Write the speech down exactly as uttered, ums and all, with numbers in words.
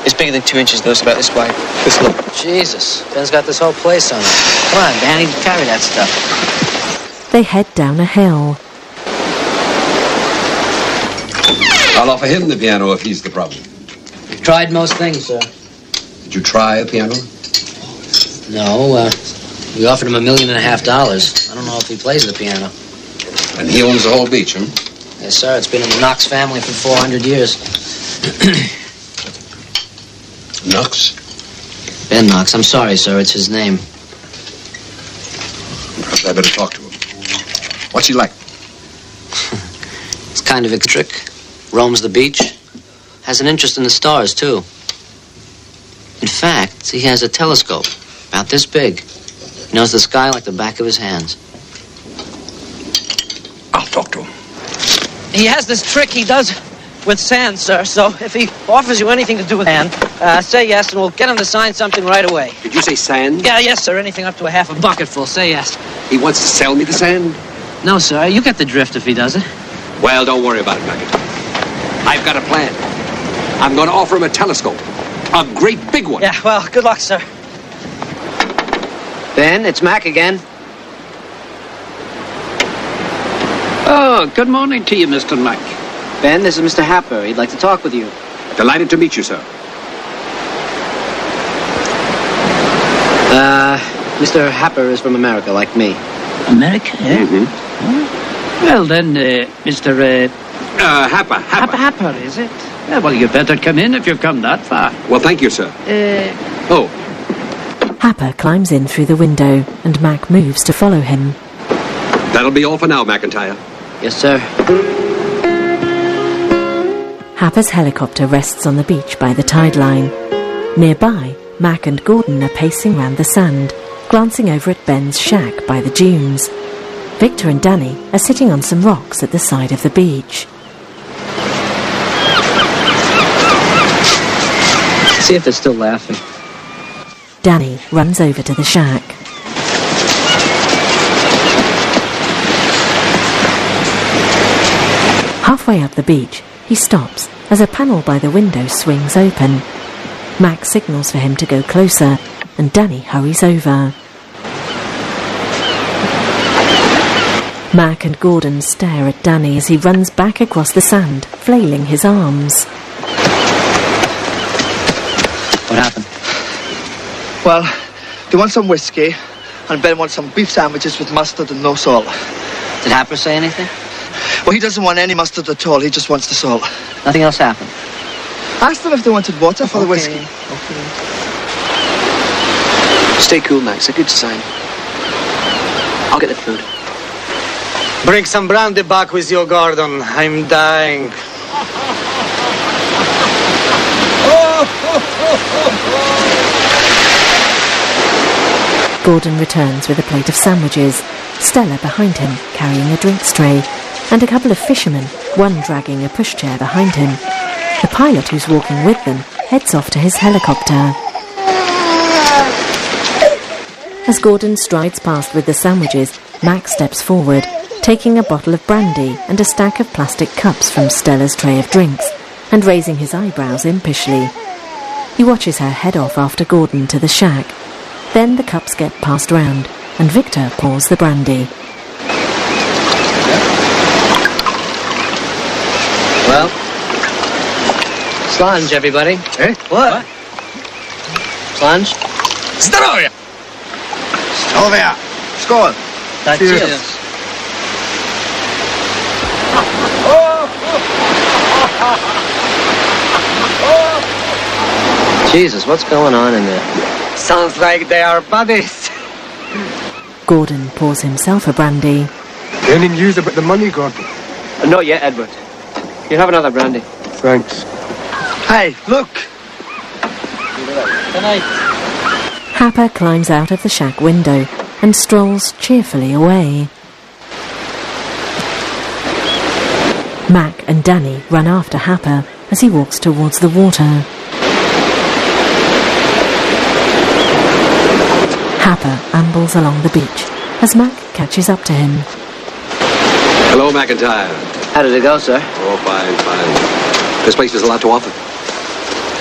It's bigger than two inches, though. It's about this wide. This look. Jesus. Ben's got this whole place on it. Come on, Danny, carry that stuff. They head down a hill. I'll offer him the piano if he's the problem. We've tried most things, sir. Did you try a piano? No, uh, we offered him a million and a half dollars. I don't know if he plays the piano. And he owns the whole beach, huh? Yes, sir. It's been in the Knox family for four hundred years. Knox? Ben Knox. I'm sorry, sir. It's his name. Perhaps I better talk to him. What's he like? It's kind of eccentric. Roams the beach. Has an interest in the stars, too. In fact, he has a telescope about this big. He knows the sky like the back of his hands. I'll talk to him. He has this trick he does with sand, sir. So if he offers you anything to do with sand, uh, say yes, and we'll get him to sign something right away. Did you say sand? Yeah, yes, sir. Anything up to a half a bucket full. Say yes. He wants to sell me the sand? No, sir. You get the drift if he does it. Well, don't worry about it, Mac. I've got a plan. I'm going to offer him a telescope. A great big one. Yeah, well, good luck, sir. Ben, it's Mac again. Oh, good morning to you, Mister Mac. Ben, this is Mister Happer. He'd like to talk with you. Delighted to meet you, sir. Uh, Mister Happer is from America, like me. America, eh? Mm-hmm. Oh. Well, then, uh, Mister Uh, uh, Happer, Happer. Happer, Happer, is it? Yeah, well, you'd better come in if you've come that far. Well, thank you, sir. Uh... Oh. Happer climbs in through the window, and Mac moves to follow him. That'll be all for now, McIntyre. Yes, sir. Happer's helicopter rests on the beach by the tide line. Nearby, Mac and Gordon are pacing round the sand, glancing over at Ben's shack by the dunes. Victor and Danny are sitting on some rocks at the side of the beach. See if they're still laughing. Danny runs over to the shack. Halfway up the beach, he stops as a panel by the window swings open. Mac signals for him to go closer, and Danny hurries over. Mac and Gordon stare at Danny as he runs back across the sand, flailing his arms. What happened? Well, they want some whiskey, and Ben wants some beef sandwiches with mustard and no salt. Did Happer say anything? Well, he doesn't want any mustard at all. He just wants the salt. Nothing else happened? Ask them if they wanted water for okay. the whiskey. Okay. Stay cool, Max. A good sign. I'll get the food. Bring some brandy back with you, Gordon. I'm dying. Gordon returns with a plate of sandwiches, Stella behind him carrying a drinks tray, and a couple of fishermen, one dragging a pushchair behind him. The pilot who's walking with them heads off to his helicopter. As Gordon strides past with the sandwiches, Mac steps forward, taking a bottle of brandy and a stack of plastic cups from Stella's tray of drinks, and raising his eyebrows impishly. He watches her head off after Gordon to the shack. Then the cups get passed round, and Victor pours the brandy. Well, slunge, everybody. Eh? What? Slunge? Здоровья! Здоровья! Skål! That's Cheers. Cheers. Jesus, what's going on in there? Sounds like they are buddies. Gordon pours himself a brandy. Any news about the money, Gordon? Uh, not yet, Edward. You have another brandy. Thanks. Hey, look! Good night. Happer climbs out of the shack window and strolls cheerfully away. Mac and Danny run after Happer as he walks towards the water. Happer ambles along the beach as Mac catches up to him. Hello, McIntyre. How did it go, sir? Oh, fine, fine. This place has a lot to offer.